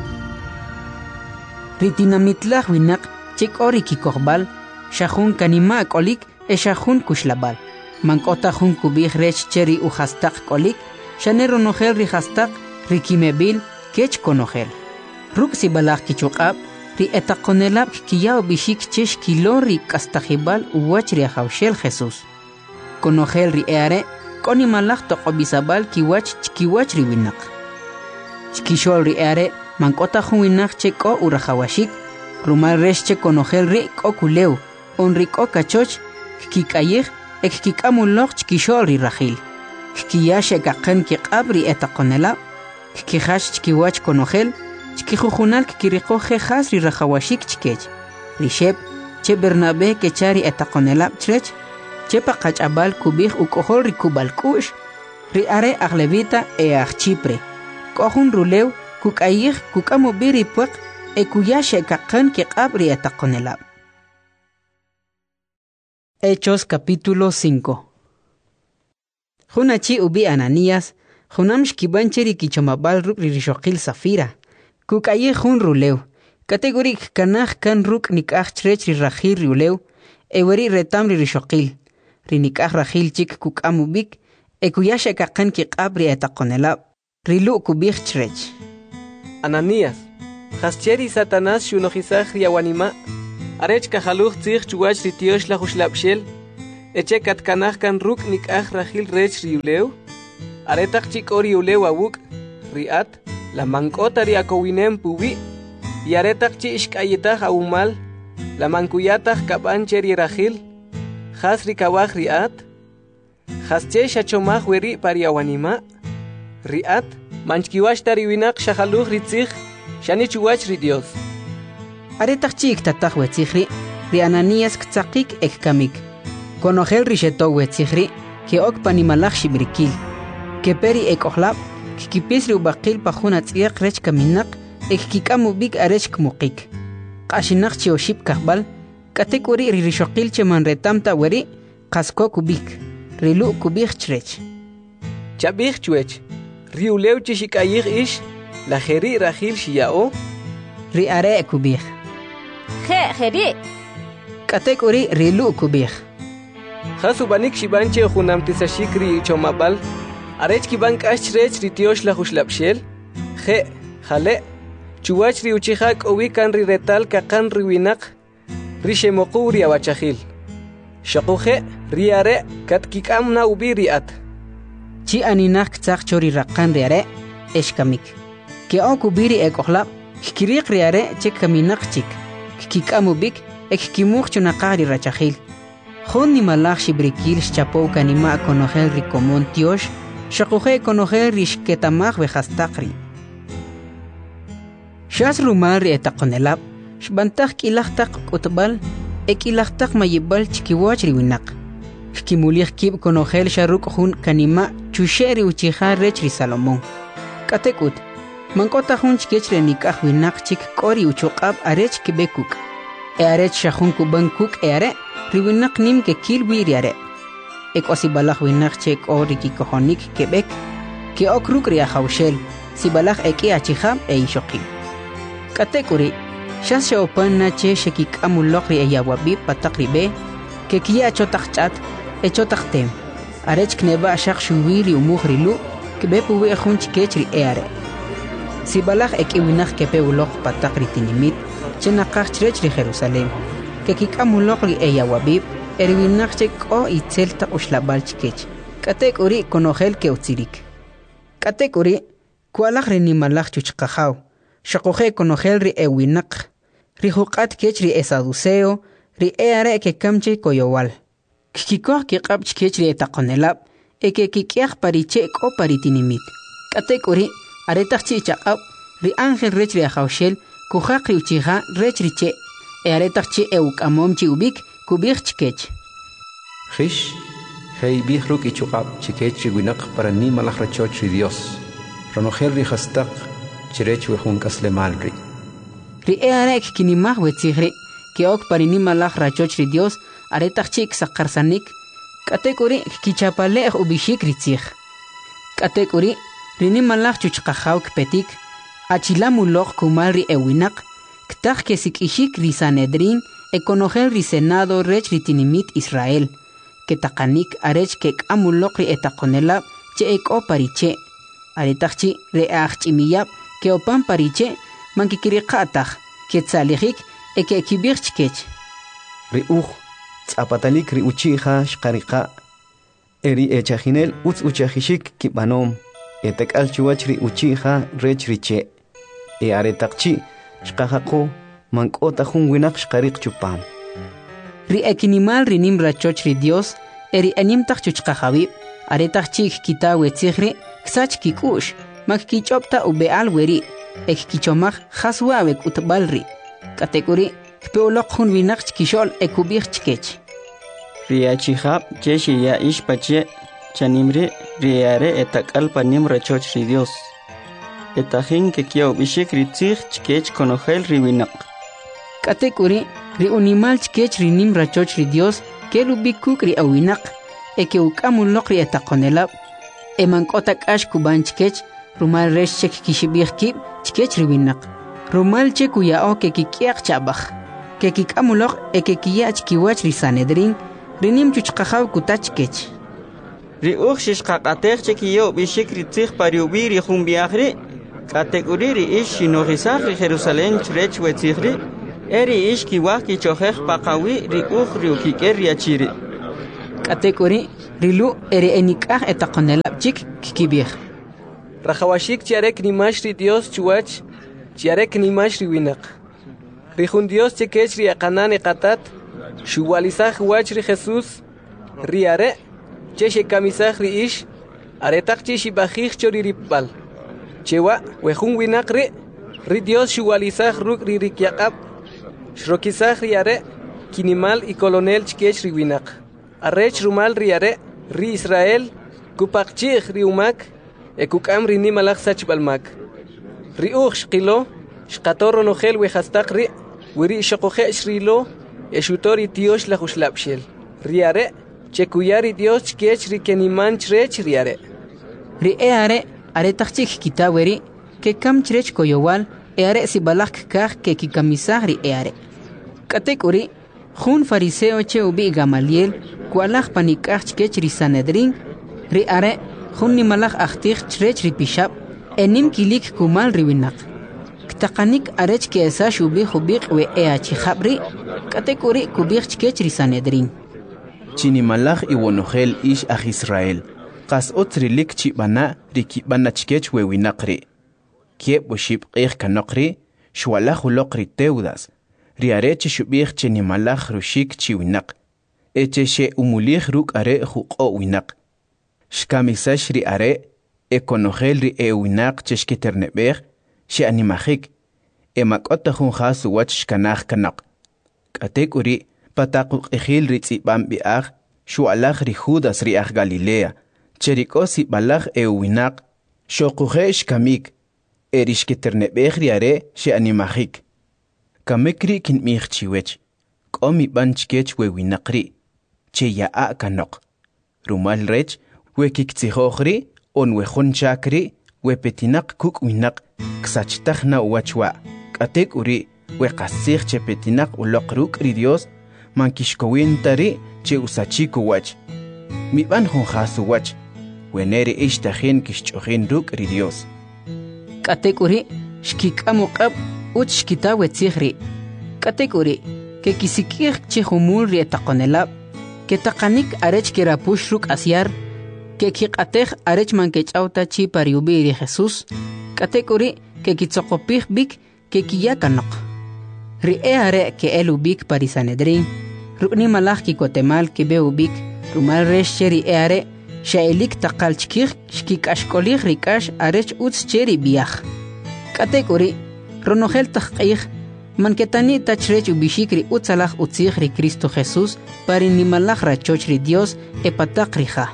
Ri tinamitlaj winaq che k'o ri kikojb'al xajun kanima' k'olik e xajun kuxlab'al mank'ota jun kub'ij rech che ri ujastaq k'olik xane ronojel ri jastaq ri kimebil kech konojel. Ruk sibalaj kichuq'ab ri etaqonelab kiyaw bixik chex kilo ri k'astajibal uwach ri ajawxel Jesús. Konojel ri e are k'onimalaj toq'obisabal kiwach chkiwach ri winaq. Chkixol ri e are mank'ota jun winaq che k'o urajawashik rumal rex che konojel ri k'o kulew on ri k'o kachoch kik'ayij ek kik'amuloj chkixol ri rajil. Kiyax ekaqen kiq'ab ri etaqonelab kijax chkiwach konojel chkijujunal kikiriqo jejas ri rajawashik chkech ri xeb che Bernabé kechari etaqonelab chrech che paqach'abal kubij uk'ojol ri kub'al k'u'x ri are aj levita e aj Chipre k'ojun rulew kuk'ayij kuk'amub'i ri pueq e kuyax ekaqen kiq'ab ri etaqonelab. Hechos capítulo cinco. Junachi ubi Ananías junam xkiban che ri kichomabal ruk' ri rixoqil Safira kuk'ayij jun rulew kategorik kanaj kan ruk' nik'aj chrech ri rajil ri ulew e weri retam ri rixoqil ri nik'aj rajil chik kuk'am ubik e kuyax ekaqen kiq'ab ri etaqonelab ri lu' kub'ij chrech. Ananías, jascheri Satanás xunojisaj ri awanima arech kajaluj tzij chuwach ritiosh la huxlapshel, eche katkanaj kan ruk nikaj rajil rech riuleu, aretak chik ori uleu awuk, riat, la mankota riakowinem puwi, y aretak chi ishkayetaj aumal, la mankuyataj kaban cheri rajil, jas rikawaj riat, jas che shachomaj weri pariawanima, riat, manchkiwash tariwinak shajaluj ritzij, shani chuwach ridios. Aretak chik tataj wetzijri, ri Ananías ktzakik ek kamik. Konojel risheto wetzijri, ke ok panimalaj shibrikil. Ke peri ek ohlap, kikipisri ubakil pajuna tziak rech kaminak, ek kikamu big arech kmukik. Kashinak chi oship kahbal, katek uri ririshokil che manretamta weri, kasko kubik, rilu kubik chrech. Chabik chwech, riuleu chishikayig ish, la jeri rajil shiyao, ri are kubik. Je, jeri. Katek uri rilu kubik. Hasubanik shibanche junamtisashikri chomabal, arech kibank ashrech ritiosh la huxlapshel, je, jale, chuwach ri uchihak owikan ri retal kakan riwinak, ri shemoku ri awachahil. Shakuje, ri are, kat kikamna ubi riat. Chi aninak tzak chori rakan ri are, eshkamik. Ke ok ubiri ek ohlap, kikirik ri are chek kaminak chik. Kikamu bik, ek kimuk chunakari rachahil. Jun ni malach shibrikil shchapo kanima konojel rikomon tiosh, shakuje konojel rishketamach vejastakri. Shas rumar etakonelab, shbantak ilachtak utbal, ek ilachtak mayibal chikiwach riwinak. Kimulich kib konojel sharuk jun kanima chusheri uchiha rech risalomon. Katekut, mankota jun chikech renikaj winak chik kori uchokab arech kibekuk. E arech shahun kuban kuk e are, riwinak nim ke kil wiri are. Ek osibalach winak chek ori ki kohonik kebek, ke okruk ria haushel, sibalach eki achiham e ishokil. Katekuri, shas shaopan na che shekik amulokri e yawabi patakribe, ke kia chotakchat, e chotaktem. Arech kneba shak shuwiri umuhrilu, kebepuwe jun chikechri e are. Sibalach eki winak kepe ulok patakri tinimit, chenakach chrech ri Jerusalem, ke kikamulok li eya wabib, erwinak chek o itzelta ushlabal chikech. Katek uri konojel ke utzirik. Katek uri, kualach ri nimalach chuchkajaw, shakoje konojel ri ewinak, ri hukat kech ri esaduseo, ri eare ke kamche koyowal. Kikikoh ki qab chikech ri etakonelab, eke kikiach pariche ko paritinimit. Katek uri, aretach chi chaqab, ri angel rech ri ajawshel, kujak riuchiha rech riche, e aretach chi euk amom chi ubik, kubik chikech. Hish, hei bihruk ichukab chikech riwinak para ni malach rachoch ri Dios. Ronojel ri hastak, chirech wehun kaslemalri. Ri e arek kinimah wetzihri, ke ok parini malach rachoch ri Dios, aretach chi ksakarsanik, katekuri kichapalech ubishik ritzich. Katekuri, rini malach chuchkajaw kpetik, achilamulok kumal ri ewinak, ktaj kesikishik ri Sanedrin, ekonojel ri Senado rech ri tinimit Israel, ketakanik arech kek amulok ri etakonelab, che ek o pariche, aretachchi re achchimiyab, ke opan pariche, mankikiriqataj, ketzalijik, eke ekibirchkech. Ri uj, tzapatalik ri uchiha shqariqa, eri echajinel utz uchajishik kibanom, etek alchuach ri uchiha rech riche. E aretaqchi shqajaqo mankota jun winak shqariq chupam. Ri ekinimal rinim rachoch ri Dios, eri animtaq chuchqajabib, aretaqchi kita wetzihri, ksach kikush, mak kichopta ubeal weri, ek kichomaj haswawek utbalri. Katekuri, kpeolok jun winak chkishol ekubir chkech. Ri achihab cheshi ya ishpache, chanimri riare etakal panim rachoch ri Dios. Etajin que kiao bishik ritzich chkech konojel riwinak. Katekuri, ri unimal chkech rinim rachoch ri Dios, ke lubikuk ri awinak, e ke ukamulok ri etakonelab, e mankotak ash kuban chkech, rumal resh chek kishibir kib, chkech riwinak. Rumal chek uyao ke kikiak chabach, ke kikamulok e ke kiach kiwach ri Sanedrin, rinim chuchkajaw kutach kech. Ri uj shishqaqatej chekiyo bishik ritzich pariubi ri jumbiajri, kategori ri ish shinorizaj ri Jerusalén chrech wetzihri, eri ish kiwah kichojej paqawi ri uj riu kiker riachiri. Katekuri rilu eri enikah etaqonelab chik kikibir. Rajawashik chiarek nimash ri Dios chuach, chiarek nimash ri winak. Rijun Dios chekech ri aqanan eqatat, shuwalizaj wach ri Jesús, ri are, cheche kamisaj ri ish, aretak chishi bajij chori ripbal. Chewa, wejun winak ri, ri Dios shuwalizaj ruk ri rikyaqab, shrokizaj ri are, kinimal y colonel chkech ri winak. Arrech rumal ri are, ri Israel, kupakchij ri umak, ekukam ri nimalaj sachbalmak. Ri uj shqilo, shqatorro nojel wejastaq ri, wiri shokoje shrilo, eshutori tiosh la jushlapshel. Ri are, chekuyari Dios chkech ri keniman chrech ri are. Ri e are, are takchik kitaweri, ke kam chrech koyowal, e are si balak kaj ke kikamisaj ri e are. Katek uri, jun fariseo che ubi Gamaliel, kualaj panikaj chkech ri Sanedrin, ri are, jun nimalaj achtij chrech ri pishab, enim kilik kumal ri winak. Ktaqanik arech ke esa shubi khubik we e achi khabri, katek uri kubik chkech ri Sanedrin. Chinimalaj iwonojel ish aj Israel. Qas otrilik chibana rikibana chkech we winakri. Kieb bushib qih kanokri, shwalaj uloqri teudas. Riareche shubih chinimalaj rushik chi winak. Eche she umulij ruk are juqo winak. Shkamisash ri are, ekonojel ri e winak cheshkiternebeh, she animajik. Emakota jun jasu wach shkanaj kanak. Katek uri, patakuk ejil ri tzibam biag, shualaj ri Judas ri aj Galilea. Cherikosi balaj e winak, shokuje shkamik, erishkiternebeh ri are, she animajik. Kamekri kin mich chiwech, komi banchkech we winakri, che ya a kanok. Rumal rech, we kiktsihochri, on we chakri, we petinak kuk winak, ksachtaj na uachwa. Katek uri, we kasich che petinak ulokruk ri Dios, mankishkowintari che usachiko wach. Mi ban honjasu wach, we nere ishtahin kishchohin ruk ri Dios. Katek uri, shkik amukab, uch shkita wetzihri. Katek uri, ke kisikir chihumul ri etaqonelab, ke taqanik arech kirapush ruk asyar, ke kikatej arech mankechauta chi pariubi ri Jesús. Katek uri, ke kitzokopih bik, ke kiyakanok. Ri e are ke elu bik pari Sanedrin, rukni malach ki kotemal ke beu bik, rumal resh cheri e are, shaelik taqal chkir, shkik ashkolih rikash arech utz cheri biach. Katek uri, ronojel taqqih, manketani tachrech ubishikri utzalaj utzihri Cristo Jesús, pari nimalaj rachochri Dios e patakrija.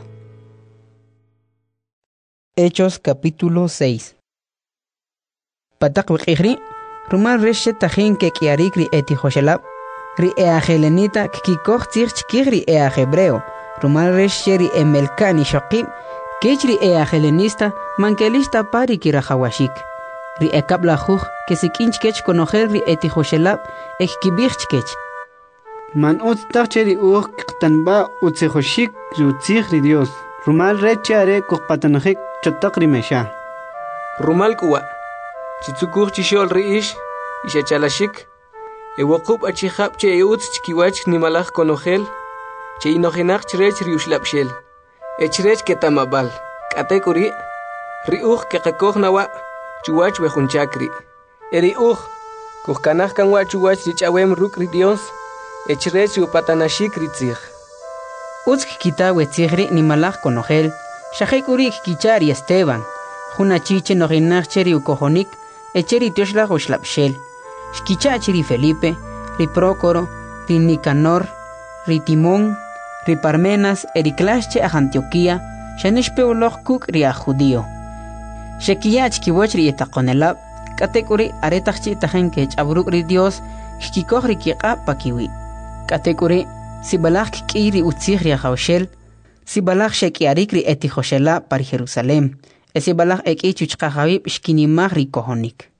Hechos capítulo seis. Patak wikihri, rumal reshe tajin ke kiarikri eti joshelab, ri e ajelenita kikikoh tzir chkihri e ajebreo, rumal reshe ri e melkani shokib, kechri e ajelenista mankelista pari kirajawashik. Ri e kabla juj que si kinchkech konojel ri eti joshelab ek kibirchkech. Man ut tacheri uj qtanba utsejoshik rutzig ri Dios. Rumal reche are kukpatanajik chotak ri mesha. Rumal kuwa, chitsukuj chishol ri ish, isha chalashik, e wakub achihab che e utz chkiwach nimalaj konojel, che inojenach chrech ri ushlapshel, e chrech ketamabal, katekuri, ri uj ke kakoj nawa, chuwach wejunchakri. Eri uj, kujkanaj kanwa chuwach richawem ruk ri Dios, echrech upatanashik ritzig. Utzk kita wetzigri ni malaj konojel, shajekuri kichari Esteban, juna chiche noginaj cheri ukojonik, echeri tioshla ushlapshel, shkichachiri Felipe, ri Prócoro, ri Nicanor, ri Timón, ri Parmenas, ericlasche a Antioquía, shanishpeuloj kuk ri a judío. Shekiyach kiwach ri etaqonelab, katekuri aretachchi tajen ke chabruk ri Dios, shkikoh ri kiqa pakiwi. Katekuri, si balach kiri utzig ri jaushel, si balach shekiarik ri eti joshela par Jerusalem, e si balach eki chuchqajawib shkinimaj ri kohonik.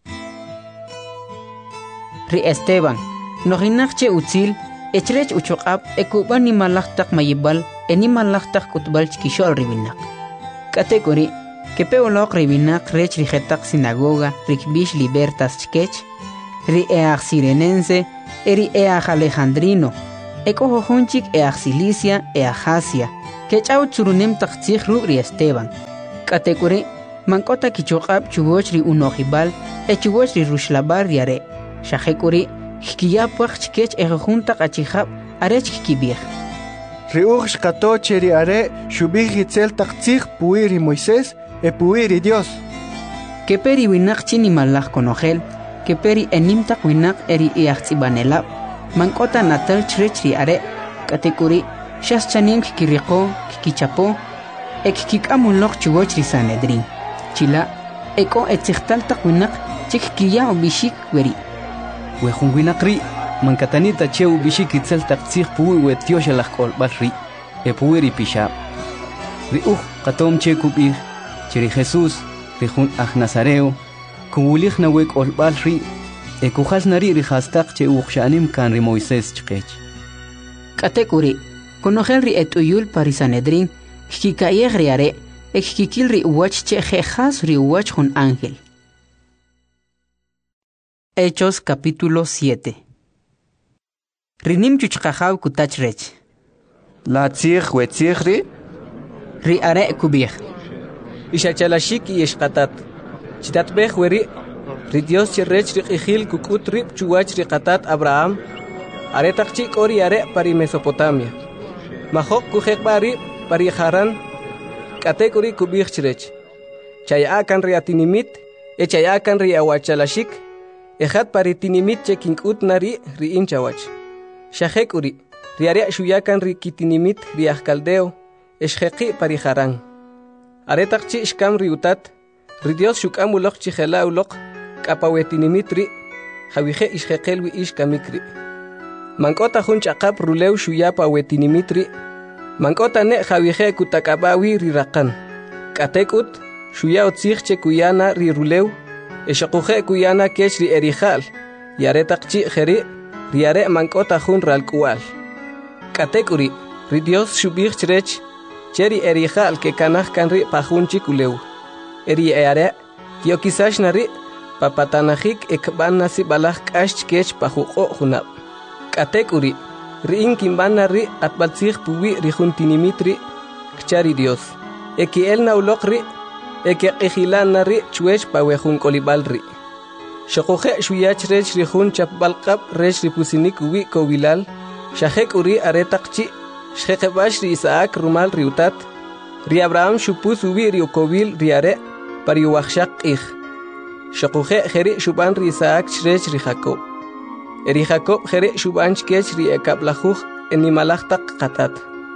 Ri Esteban, noginachche utzil, echrech uchuqab, ekuban ni malachtak mayibal, e ni malachtak kutbal chkishol ri binak. Katekuri, que peolok ribinak rech rijetak sinagoga rikbish libertas chkech, ri eag sirenense, eri eaj Alejandrino, eko jojonchik eaj Cilicia eaj Asia, que chau tsurunem taktsij rubri Esteban. Katekuri, mankota kichoqab chugochri unojibal, e chugochri rushlabar riare, shajekuri, hkiyapuach chikech ejojunta kachijab, arech hkibij. Riuj shkato cheri are, shubij hitzel taktsij puiri Moisés, e puiri Dios. Que peri winak chini malach konogel, que peri enimtak winak eri iachzibanelab, mankota natal chrechri are, katekuri, shas chanim kikiriko, kikichapo, ek kikamulok chugochri Sanedrin. Chila, eko etzichtaltak winak, chik kiya bishik weri. Wejun winak ri, mankatanita cheu bishik itzel taktsij puwi wetiosh alakol balri, e puwiri pishab. Ri uj, katom che kubij, cheri Jesús, rijun aj Nazareo, kuwulich na wek olbal ri, e kujas nari rijastak che uxanim kan ri Moisés chkech. Katekuri, konogel ri etuyul pari Sanedrin, hkikayeg riare, ek hkikil ri uwach che jejas ri uwach jun ángel. Hechos capítulo siete. Rinim chuchkajaw kutach rech. La tzij wetzij ri? Ri are kubij. Ishachalashik y ishkatat. Chitatbej weri, ri Dios chirrech ri ijil kukut rip chuwach ri katat Abraham, aretak chik ori are pari Mesopotamia. Mahok kujek bari pari Haran, katekuri kubij chirech. Chayakan ri atinimit, e chayakan ri awachalashik, ejat pari tinimit chekinkut nari ri inchawach. Shahekuri, ri are shuyakan ri kitinimit ri ajkaldeo, eshjeki pari Haran. Aretak chi ishkam riutat, ri Dios shukam ulok chijela ulok, kapawetinimitri, jawije ishjekelwi ishkamikri. Mankota jun chakap ruleu shuyapa wetinimitri, mankota ne jawije kutakabawi rirakan. Katekut, shuya otzich kuyana ri ruleu, eshakuje kuyana kech ri erijal, y aretak chi jeri, ri are mankota jun ralkual. Katekuri, ri Dios shubich chrech, cheri erijal que kanaj kanri pajunchi kuleu. Eri eare, kio kisash nari, papatanajik ekban nasi balaj kash kech pajuko junab. Katekuri, riin kimban nari atbalzig puwi rijuntinimitri, kchari Dios. Eki el naulokri, eki ejilan nari chuech pawejun kolibalri. Shokoje shuyach rech rijun chapbalkab rech ripusinik uwi kovilal, shahek uri aretakchi, Shjekebash ri Isaac rumal riutat, ri Abraham shupus ubi riukovil riare, pari uachshak ich. Shakuje jeri shuban ri Isaac shrech ri Jacob. Eri Jacob jeri shuban shkech ri ekablajuj enimalachtak katat.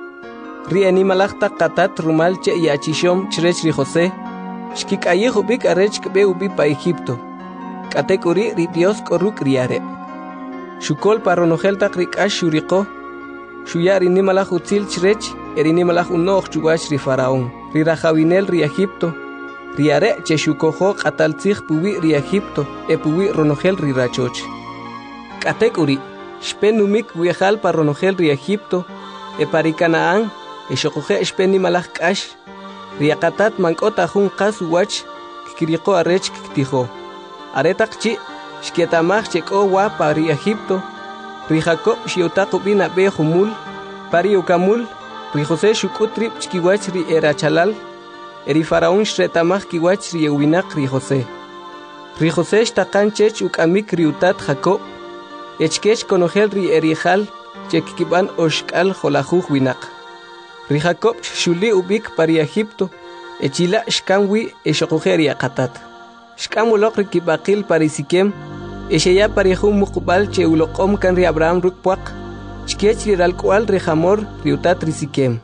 Ri enimalachtak katat rumal che yachishom shrech ri José, shkik ayih ubik arech kbe ubi pa Egipto. Katekuri ri Dios koruk riare. Shukol paronojeltak rik ash shuriko, Shuyar inimalaj utzil chrech, erinimalaj unoch chugash ri Faraón, ri Rajawinel ri Egipto, ri are che shukojo ataltzig puwi ri Egipto, e puwi ronogel ri rachoch. Katekuri, shpenumik viejal pa ronogel ri Egipto, e pari Canaán, e shokoje shpenimalaj kash, ri akatat mankota jun kas uwach, kikiriko arech kiktijo. Aretak chi, shkietamaj cheko wa pa ri Egipto, ri Jacob shiotako bina be humul, pari ukamul, ri José shukutri chkiwach ri erachalal, eri Faraón shretamaj kiwach ri ewinak ri José. Ri José shtakan chech ukamik ri utat Jacob, echkech konogel ri erijal, chekkiban oshkal jolajuj winak. Ri Jacob shuli ubik pari Egipto, echila shkanwi eshokujeri akatat. Shkamulok ri kibakil pari Sikem, Esheya parejun mukbal che ulokom kan ri Abraham rukpuak, chkech ri ralkual ri Hamor ri utat ri Sikem.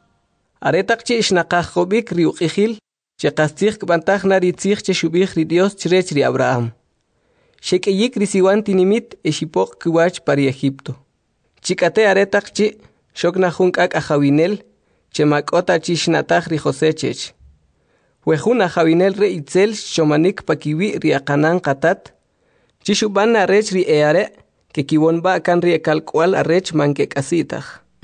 Aretak che ishnakajobik ri uqijil, che kastig kbantaj nari tzig che shubij ri Dios chrech ri Abraham. Shekeyik ri siwan tinimit eshipok kiwach pari Egipto. Chikate aretak che shoknajun kak ajawinel, che makota chisnataj ri José chech. Wejun ajawinel re itzel shomanik pakiwi ri akanan katat, Chishuban arech ri eare, que kibonba kan ri ekalkual arech manke kasitaj.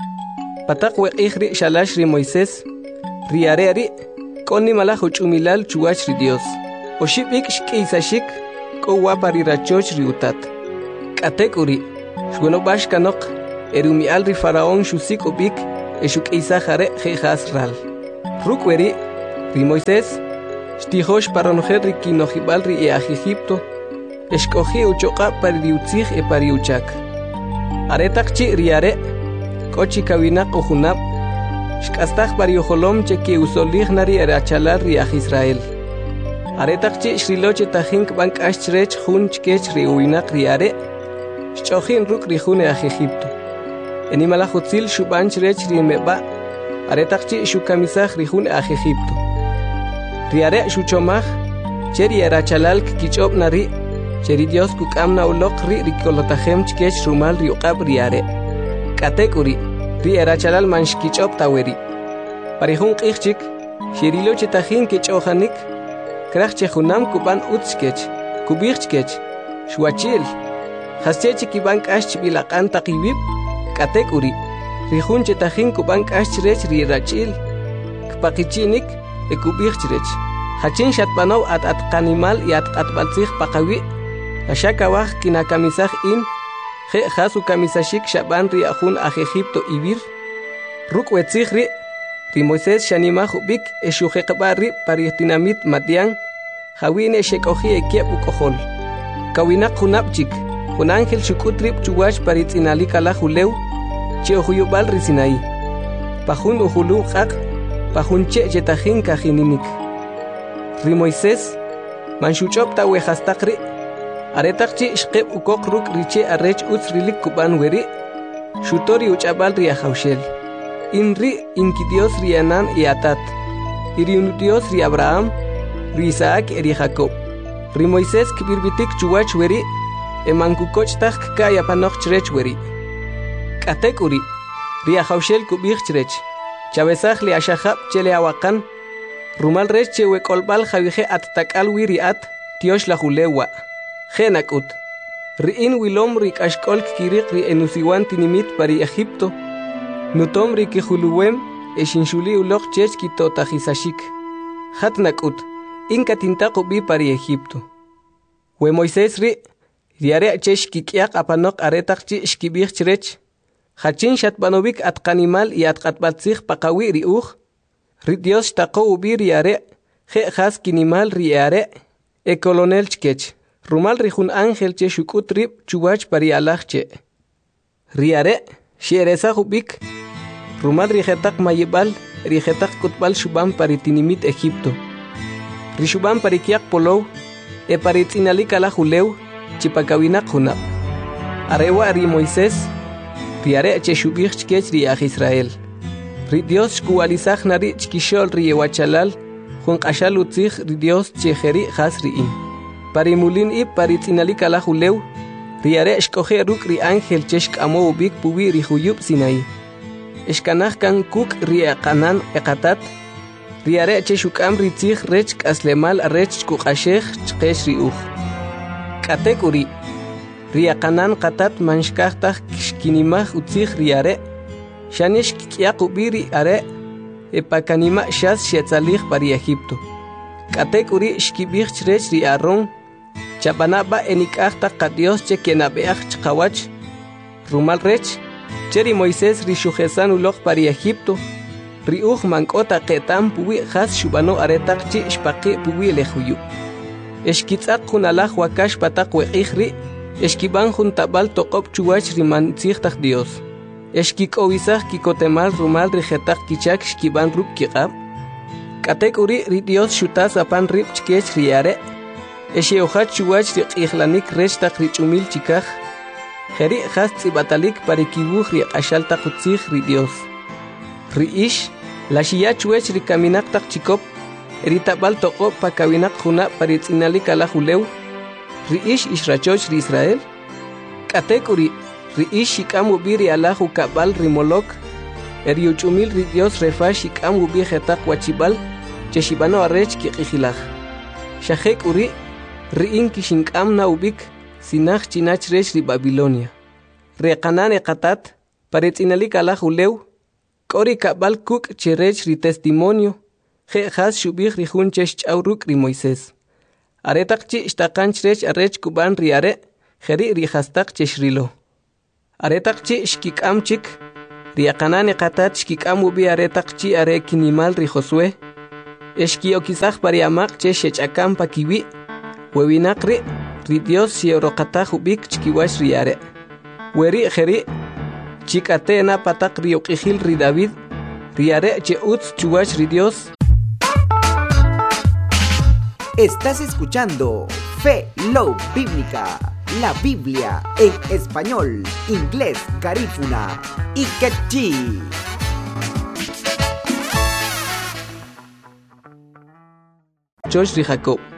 Patak weqij ri shalash ri Moisés, ri are ri, koni malaj uchumilal chuwach ri Dios. Oshipik shkisashik, ko wapa ri rachoch ri utat. Katek uri, Shweno bash kanok, erumi al ri faraón shusik ubik, eshuk isahare jejas ral. Rukweri, ri Moisés, shtihosh paronojer ri kinojibal ri e Egipto, eshkoji uchoka pariutzig e pariuchak. Aretakchi riare, kochi kawinak ojunab, shkastag pariojolom cheki usolig nari erachalar ri Israel. Aretakchi shriloche tajink bank ashtrech hun chkech ri uinak riare, shchojin ruk ri june Egipto. Enimala hutzil shubanch rech ri meba, aretakchi shukamisaj ri june Egipto. Riare shuchomaj, cheri erachalal kichob nari, cheri Dios kukamna ulok ri rikolotajem chkech rumal ri uqab riare. Katekuri, ri erachalal mansh kichob taweri. Parihun qixchik, sherilo chetajin kichojanik, krach chejunam kuban utskech, kubirchkech, shuachil. Haschechi kibank ash bilaqan taqibib, katekuri, rihun chetajin kubank ash rech ri rachil, kpakichinik, ekubirchrech. Hachin shatbanaw at at kanimal y at atbalzig pakawi, ashakawaj kinakamisaj in, je hasu kamisashik shaban ri ajun aj Egipto ibir, ruk wetzig ri, ri Moisés shanimaj ubik eshujeqba ri paritinamit matian, hawine shekoji ekiep ukohol. Kawinak hunapchik, un ángel shukutrip chuwash paritzinalika la juleu, che ojuyubal ri Sinaí. Pajun ujulu qaq, pajun che chetajin kajininik. Ri Moisés, manshuchop ta wejastakri, aretakchi shqeb ukok ruk riche arrech utz rilik kuban weri, shutori uchabal ri Ahaushel. Inri inkidios ri Anan y Atat, iriunudios ri Abraham, ri Isaac eri Jacob. Ri Moisés kibirbitik chuwach weri, emankukoch tak kaya panoch chrech weri. Katekuri, ri Ahaushel kubich chrech, chabezaj li ashahab chele awakan, rumal rech che wekolbal javije at takal wiri at, tiosh la julewa. Genakut, ri in wilom ri kashkol kirik ri enusiwan tinimit pari Egipto, nutom ri kijuluwem, eshinshuli ulok chech kito tajisashik. Hatnakut, inka tintako bi pari Egipto. We Moisés ri, riare chesh kikiak apanok aretakchi shkibich chrech, hachin shatbanovik at kanimal y at katbatzig pakawi ri uj, ri Dios tako ubi riare, je has kinimal riare, e colonel chkech, rumal rijun ángel che shukut rib chuwach pari alachche. Riare, shiereza ubik, rumal rijetak mayibal, rijetak kutbal shubam pari tinimit Egipto. Rishubam pari kiak polow, e pari tzinalika la juleu, chipakawinak hunab. Arewa ri Moisés, riare che shubich chkech ri aj Israel. Ri Dios shkualizaj nari chkishol ri ewachalal, jun qashal utzig ri Dios chejeri has ri in. Pari mulin ib pari tzinalika la juleu, riare shkoje ruk ri ángel cheshk amo ubik puwi ri huyub Sinaí. Eshkanaj kan kuk ri aqanan eqatat, riare cheshukam ri tzig rech kaslemal rech kuqashej chqesh ri uj. Katekuri, ri aqanan qatat manshkajtaj shkinimaj utzig riare, shanish kikiak ubiri are, epakanima shas shetzalij pari Egipto. Katekuri shkibij chrech ri Aarón, chapanaba enikajta qadios che kenabeaj chqawach, rumal rech, cheri Moisés ri shujesan ulok pari Egipto, ri uj mankota qetam puwi has shubano aretak chi shpaqi puwi lejuyu. Eshkitzak junalaj wakash patak weqij ri, eshkiban juntabal toqop chuwach ri mantzijtaj Dios. Eshkikowisaj kikotemal rumal ri jetak kichak shkiban ruk kiqab. Katekuri ri Dios shutas apan rib chkech riare, esheojat chuwach ri qijlanik rechtak ri chumil chikaj, jeri has tzibatalik pari kibuj ri qashal takutzij ri Dios. Ri ish, la shiya chuwech ri kaminak tak chikop, ri tabal toqop pa kawinak juna pari tzinalik ala juleu, ri ish ishrachoch ri Israel. Katekuri, ri ish shikam ubiri ala jukabal ri molok, eri uchumil ri Dios refash shikam ubi jetak wachibal, cheshibano arrech kiqijilaj. Shajek uri, ri in kishinkam na ubik, sinaj chinach rech ri Babilonia. Reqanan eqatat, paretzinalik ala juleu, kori kabal kuk cherech ri testimonio, je has shubij ri jun chesh chauruk ri Moisés. Aretak chi ishtakan chrech arrech kuban ri are, jeri ri hastak cheshrilo. aretaqchi shkik'amchik riaqanani qatat shkik'amu bi aretaqchi are kinimal ri Josué eshkiokisaj pariamaq che shech'akam pakiwi wewinaqri ri Dios sioroqataj ubik chkiwash ri are weri jeri chikatena pataq ri uqijil ri David ri are che utz chuwash ri Dios. Estás escuchando Fe Love Bíblica, la Biblia en español, inglés, garífuna y quechí. Josh ri Jacob